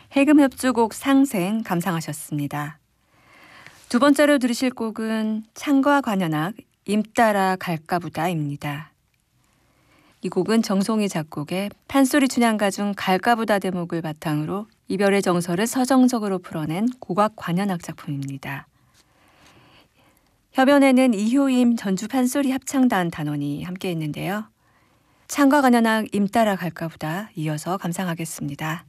해금협주곡 상생 감상하셨습니다. 두 번째로 들으실 곡은 창과 관현악 임 따라 갈까보다입니다. 이 곡은 정송이 작곡의 판소리 춘향가 중 갈까보다 대목을 바탕으로 이별의 정서를 서정적으로 풀어낸 국악 관현악 작품입니다. 협연에는 이효임 전주 판소리 합창단 단원이 함께 했는데요. 창과 관현악 임 따라 갈까보다 이어서 감상하겠습니다.